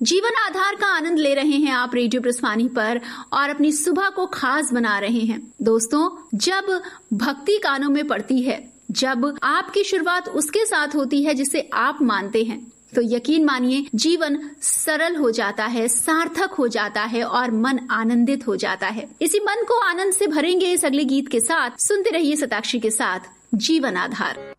जीवन आधार का आनंद ले रहे हैं आप रेडियो प्रस्थानी पर और अपनी सुबह को खास बना रहे हैं। दोस्तों, जब भक्ति कानों में पड़ती है, जब आपकी शुरुआत उसके साथ होती है जिसे आप मानते हैं, तो यकीन मानिए जीवन सरल हो जाता है, सार्थक हो जाता है और मन आनंदित हो जाता है। इसी मन को आनंद से भरेंगे इस अगले गीत के साथ। सुनते रहिए शताक्षी के साथ जीवन आधार।